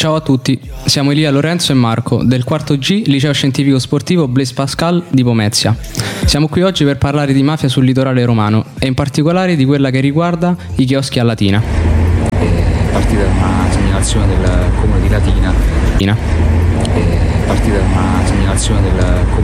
Ciao a tutti, siamo Elia, Lorenzo e Marco del quarto G Liceo Scientifico Sportivo Blaise Pascal di Pomezia. Siamo qui oggi per parlare di mafia sul litorale romano e in particolare di quella che riguarda i chioschi a Latina. Partita da una segnalazione del comune di Latina.